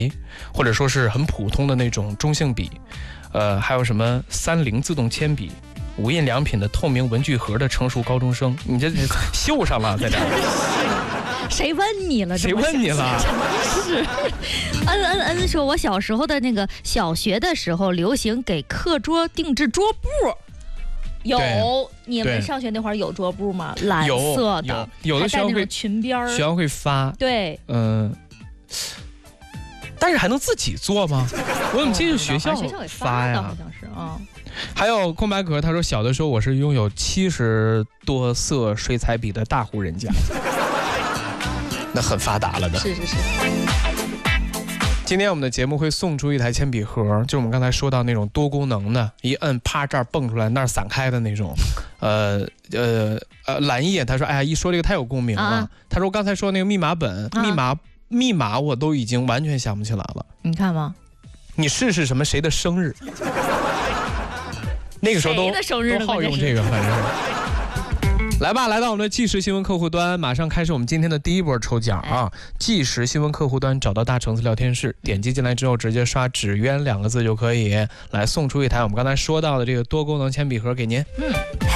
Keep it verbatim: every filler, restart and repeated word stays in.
或者说是很普通的那种中性笔，呃，还有什么三菱自动铅笔。无印良品的透明文具盒的成熟高中生，你这秀上了，在这儿。 谁问你了？ 谁问你了？ 是，恩恩恩说，我小时候的那个小学的时候，流行给课桌定制桌布。有，你们上学那会儿有桌布吗？蓝色的， 有, 有, 有的学校会裙边， 学校会发。 对， 嗯、呃。但是还能自己做吗？我怎么记得学校发呀？ 好像是啊。 还有空白格，他说小的时候我是拥有七十多色水彩笔的大户人家，那很发达了的。 是是是。 今天我们的节目会送出一台铅笔盒，就我们刚才说到那种多功能的，一摁啪这儿蹦出来，那儿散开的那种。呃呃呃，蓝叶他说，哎呀，一说这个太有共鸣了。啊、他说刚才说那个密码本，啊、密码密码我都已经完全想不起来了。 你看吗？ 你试试什么谁的生日？那个时候都都好用这个，反正是。来吧，来到我们的即时新闻客户端，马上开始我们今天的第一波抽奖啊！即时新闻客户端找到大橙子聊天室，点击进来之后，直接刷"纸鸢"两个字就可以来送出一台我们刚才说到的这个多功能铅笔盒给您。嗯。